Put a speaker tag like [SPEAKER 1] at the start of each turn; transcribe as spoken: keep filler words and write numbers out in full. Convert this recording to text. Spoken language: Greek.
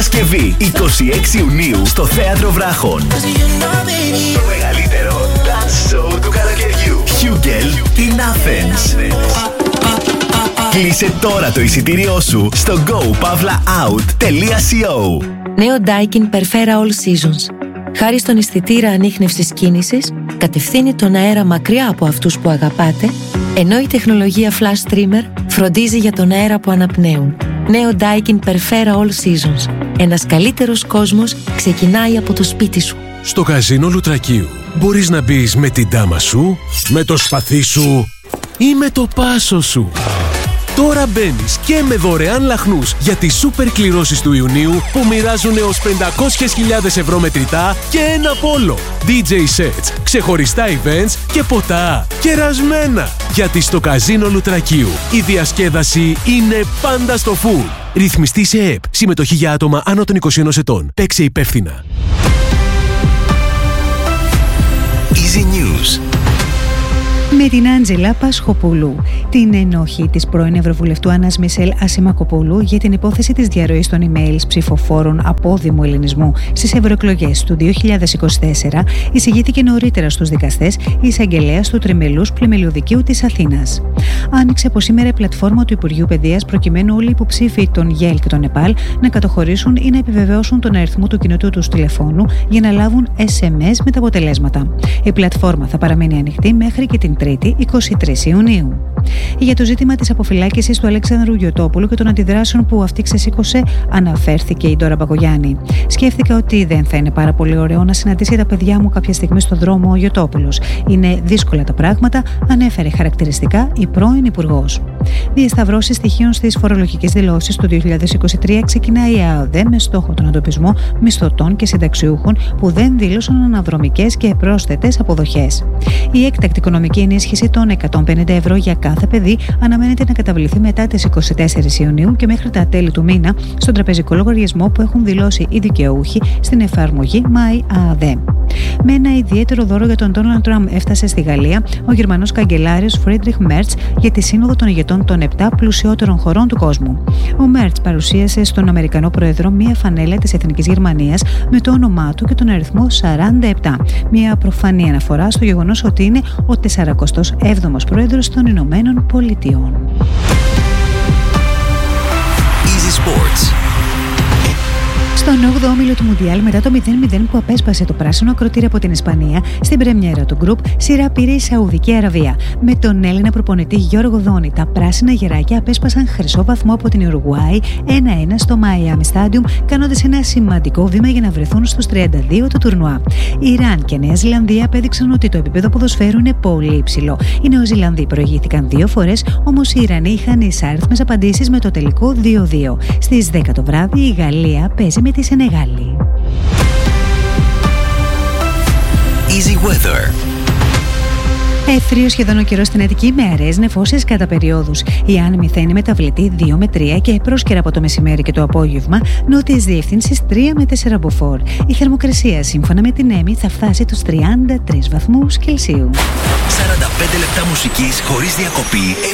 [SPEAKER 1] Παρασκευή είκοσι έξι Ιουνίου στο Θέατρο Βράχων. Το μεγαλύτερο dance show του καλοκαιριού. Hugel in Athens. Κλείσε τώρα το εισιτήριό σου στο go pavla out τελεία co.
[SPEAKER 2] Νέο Daikin Perfera All Seasons. Χάρη στον αισθητήρα ανίχνευσης κίνησης, κατευθύνει τον αέρα μακριά από αυτούς που αγαπάτε, ενώ η τεχνολογία Flash Streamer φροντίζει για τον αέρα που αναπνέουν. Νέο Daikin Perfera All Seasons. Ένας καλύτερος κόσμος ξεκινάει από το σπίτι σου.
[SPEAKER 3] Στο καζίνο Λουτρακίου μπορείς να μπεις με την ντάμα σου, με το σπαθί σου ή με το πάσο σου. Τώρα μπαίνεις και με δωρεάν λαχνούς για τις σούπερ κληρώσεις του Ιουνίου που μοιράζουν έως πεντακόσιες χιλιάδες ευρώ μετρητά και ένα πόλο. ντι τζέι sets, ξεχωριστά events και ποτά. Κερασμένα! Γιατί στο καζίνο Λουτρακίου η διασκέδαση είναι πάντα στο full. Ρυθμιστή σε ΕΕΠ. Συμμετοχή για άτομα άνω των είκοσι ενός ετών. Παίξε υπεύθυνα.
[SPEAKER 1] Easy News.
[SPEAKER 4] Με την Άντζελα Πασχοπούλου, την ενόχη της πρώην Ευρωβουλευτού Άννας Μισελ Ασημακοπούλου για την υπόθεση της διαρροής των emails ψηφοφόρων απόδημου ελληνισμού στις ευρωεκλογές του δύο χιλιάδες είκοσι τέσσερα, εισηγήθηκε νωρίτερα στους δικαστές η εισαγγελέας του Τριμελούς Πλημελιωδικείου της Αθήνας. Άνοιξε από σήμερα η πλατφόρμα του Υπουργείου Παιδείας προκειμένου όλοι οι υποψήφοι των ΓΕΛ και των ΝΕΠΑΛ να καταχωρήσουν ή να επιβεβαιώσουν τον αριθμό του κινητού τους τηλεφώνου για να λάβουν ες εμ ες με τα αποτελέσματα. Η πλατφόρμα θα παραμείνει ανοιχτή μέχρι και την Τρίτη, εικοστή τρίτη Ιουνίου. Για το ζήτημα της αποφυλάκησης του Αλέξανδρου Γιωτόπουλου και των αντιδράσεων που αυτή ξεσήκωσε, αναφέρθηκε η Ντόρα Μπακογιάννη. Σκέφτηκα ότι δεν θα είναι πάρα πολύ ωραίο να συναντήσει τα παιδιά μου κάποια στιγμή στον δρόμο ο Γιωτόπουλος. Είναι δύσκολα τα πράγματα, ανέφερε χαρακτηριστικά η πρώην Υπουργός. Διασταυρώσεις στοιχείων στις φορολογικές δηλώσεις του δύο χιλιάδες είκοσι τρία ξεκινάει η ΑΟΔΕ με στόχο τον εντοπισμό μισθωτών και συνταξιούχων που δεν δήλωσαν αναδρομικές και πρόσθετες αποδοχές. Η έκτακτη οικονομική ενίσχυση των εκατόν πενήντα ευρώ για κάθε παιδί αναμένεται να καταβληθεί μετά τις εικοστή τέταρτη Ιουνίου και μέχρι τα τέλη του μήνα στον τραπεζικό λογαριασμό που έχουν δηλώσει οι δικαιούχοι στην εφαρμογή MyAODE. Με ένα ιδιαίτερο δώρο για τον Ντόναλντ Τραμπ έφτασε στη Γαλλία ο Γερμανός καγκελάριος Φρίντριχ Μέρτς για τη Σύνοδο των ηγετών των επτά πλουσιότερων χωρών του κόσμου. Ο Μέρτς παρουσίασε στον Αμερικανό Πρόεδρο μία φανέλα της Εθνικής Γερμανίας με το όνομά του και τον αριθμό σαράντα επτά. Μία προφανή αναφορά στο γεγονός ότι είναι ο σαρανταεπτός έβδομος Πρόεδρος των Ηνωμένων Πολιτειών.
[SPEAKER 1] Easy Sports.
[SPEAKER 4] Στον όγδοο όμιλο του Μουντιάλ, μετά το μηδέν μηδέν που απέσπασε το πράσινο ακροτήρι από την Ισπανία, στην πρεμιέρα του γκρουπ, σειρά πήρε η Σαουδική Αραβία. Με τον Έλληνα προπονητή Γιώργο Δόνη, τα πράσινα γεράκια απέσπασαν χρυσό βαθμό από την Ουρουγουάη ένα ένα στο Miami Stadium, κάνοντας ένα σημαντικό βήμα για να βρεθούν στους τριάντα δύο του τουρνουά. Ιράν και Νέα Ζηλανδία απέδειξαν ότι το επίπεδο ποδοσφαίρου είναι πολύ υψηλό. Οι Νεοζηλανδοί προηγήθηκαν δύο φορές, όμως οι Ιρανοί είχαν εισάριθμες απαντήσεις με το τελικό δύο δύο. Στις δέκα το βράδυ η Γαλλία παίζει με τη Σενεγάλη.
[SPEAKER 1] Easy Weather.
[SPEAKER 4] Εύθριο σχεδόν ο καιρός στην Αττική με αραιές νεφώσεις κατά περιόδους. Η άνεμη θα είναι μεταβλητή δύο με τρία και πρόσκαιρα από το μεσημέρι και το απόγευμα, νότιες διευθύνσεις τρία με τέσσερα μποφόρ. Η θερμοκρασία σύμφωνα με την ΕΜΗ θα φτάσει τους τριάντα τρεις βαθμούς Κελσίου.
[SPEAKER 1] σαράντα πέντε λεπτά μουσικής χωρίς διακοπή.